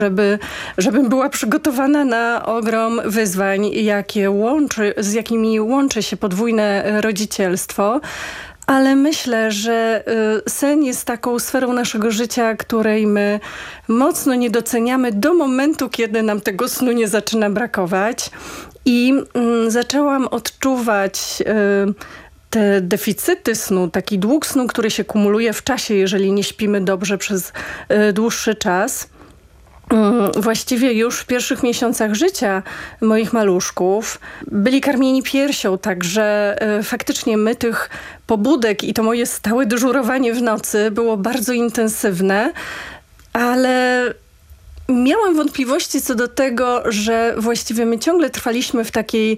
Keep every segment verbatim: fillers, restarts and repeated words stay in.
żeby, żebym była przygotowana na ogrom wyzwań, jakie łączy, z jakimi łączy się podwójne rodzicielstwo. Ale myślę, że sen jest taką sferą naszego życia, której my mocno nie doceniamy do momentu, kiedy nam tego snu nie zaczyna brakować. I mm, zaczęłam odczuwać y, te deficyty snu, taki dług snu, który się kumuluje w czasie, jeżeli nie śpimy dobrze przez y, dłuższy czas. Właściwie już w pierwszych miesiącach życia moich maluszków byli karmieni piersią, także y, faktycznie my tych pobudek i to moje stałe dyżurowanie w nocy było bardzo intensywne, ale miałam wątpliwości co do tego, że właściwie my ciągle trwaliśmy w takiej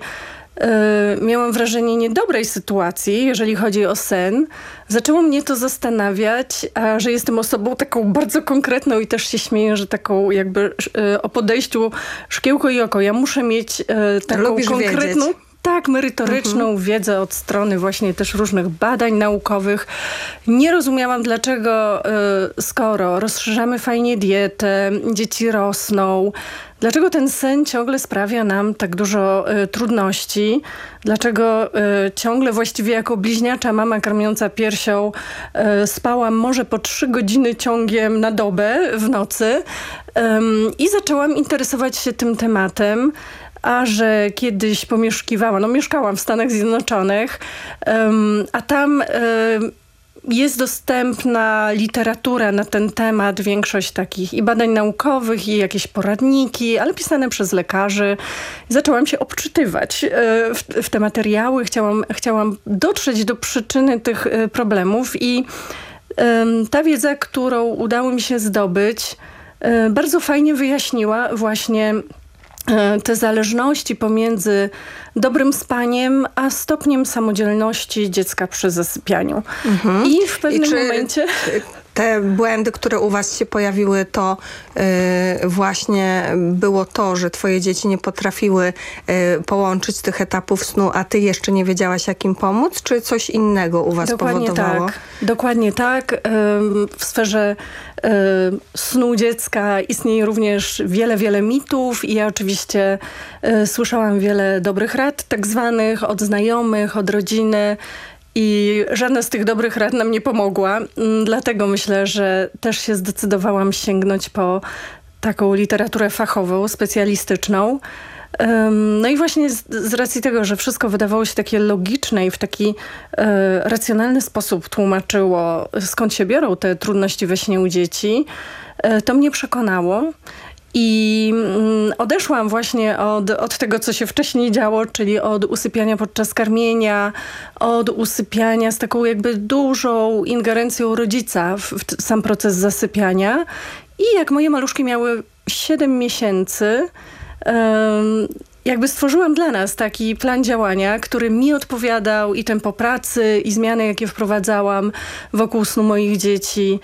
Yy, miałam wrażenie niedobrej sytuacji, jeżeli chodzi o sen. Zaczęło mnie to zastanawiać, a że jestem osobą taką bardzo konkretną i też się śmieję, że taką jakby yy, o podejściu szkiełko i oko. Ja muszę mieć yy, taką Lubisz konkretną... wiedzieć. Tak, merytoryczną mhm. wiedzę od strony właśnie też różnych badań naukowych. Nie rozumiałam, dlaczego y, skoro rozszerzamy fajnie dietę, dzieci rosną, dlaczego ten sen ciągle sprawia nam tak dużo y, trudności? Dlaczego y, ciągle właściwie jako bliźniacza mama karmiąca piersią y, spałam może po trzy godziny ciągiem na dobę w nocy? Ym, I zaczęłam interesować się tym tematem. A że kiedyś pomieszkiwałam, no mieszkałam w Stanach Zjednoczonych, um, a tam um, jest dostępna literatura na ten temat, większość takich i badań naukowych, i jakieś poradniki, ale pisane przez lekarzy. Zaczęłam się obczytywać w, w te materiały, chciałam, chciałam dotrzeć do przyczyny tych problemów i um, ta wiedza, którą udało mi się zdobyć, um, bardzo fajnie wyjaśniła właśnie te zależności pomiędzy dobrym spaniem, a stopniem samodzielności dziecka przy zasypianiu. Mhm. I w pewnym I czy momencie... Te błędy, które u was się pojawiły, to yy, właśnie było to, że twoje dzieci nie potrafiły yy, połączyć tych etapów snu, a ty jeszcze nie wiedziałaś, jak im pomóc? Czy coś innego u was Dokładnie powodowało? Tak. Dokładnie tak. Yy, w sferze yy, snu dziecka istnieje również wiele, wiele mitów i ja oczywiście yy, słyszałam wiele dobrych rad, tak zwanych, od znajomych, od rodziny. I żadna z tych dobrych rad nam nie pomogła. Dlatego myślę, że też się zdecydowałam sięgnąć po taką literaturę fachową, specjalistyczną. No i właśnie z, z racji tego, że wszystko wydawało się takie logiczne i w taki e, racjonalny sposób tłumaczyło, skąd się biorą te trudności we śnie u dzieci, e, to mnie przekonało. I mm, odeszłam właśnie od, od tego, co się wcześniej działo, czyli od usypiania podczas karmienia, od usypiania z taką jakby dużą ingerencją rodzica w, w sam proces zasypiania. I jak moje maluszki miały siedem miesięcy, um, jakby stworzyłam dla nas taki plan działania, który mi odpowiadał i tempo pracy, i zmiany, jakie wprowadzałam wokół snu moich dzieci.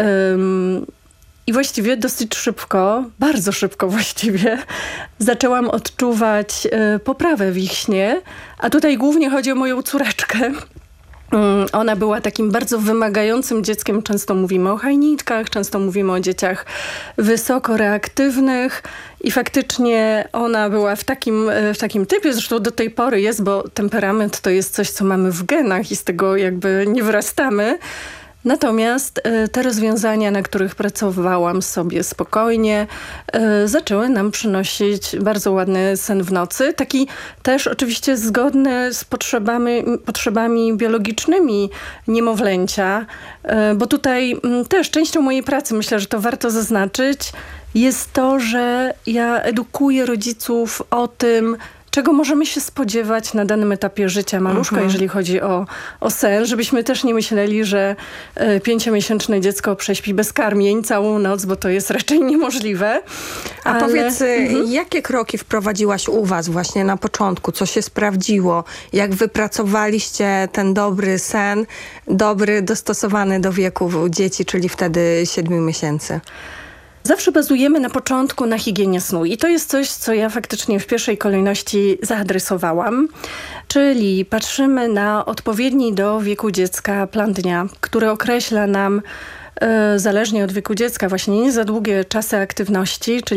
Um, I właściwie dosyć szybko, bardzo szybko właściwie, zaczęłam odczuwać y, poprawę w ich śnie. A tutaj głównie chodzi o moją córeczkę. Um, ona była takim bardzo wymagającym dzieckiem. Często mówimy o hajniczkach, często mówimy o dzieciach wysoko reaktywnych. I faktycznie ona była w takim, w takim typie, zresztą do tej pory jest, bo temperament to jest coś, co mamy w genach i z tego jakby nie wyrastamy. Natomiast te rozwiązania, na których pracowałam sobie spokojnie, zaczęły nam przynosić bardzo ładny sen w nocy. Taki też oczywiście zgodny z potrzebami, potrzebami biologicznymi niemowlęcia, bo tutaj też częścią mojej pracy, myślę, że to warto zaznaczyć, jest to, że ja edukuję rodziców o tym, czego możemy się spodziewać na danym etapie życia maluszka, mhm. jeżeli chodzi o, o sen, żebyśmy też nie myśleli, że y, pięciomiesięczne dziecko prześpi bez karmień całą noc, bo to jest raczej niemożliwe. A ale... powiedz, mhm. jakie kroki wprowadziłaś u was właśnie na początku? Co się sprawdziło? Jak wypracowaliście ten dobry sen, dobry, dostosowany do wieku dzieci, czyli wtedy siedmiu miesięcy? Zawsze bazujemy na początku na higienie snu i to jest coś, co ja faktycznie w pierwszej kolejności zaadresowałam, czyli patrzymy na odpowiedni do wieku dziecka plan dnia, który określa nam e, zależnie od wieku dziecka właśnie nie za długie czasy aktywności, czyli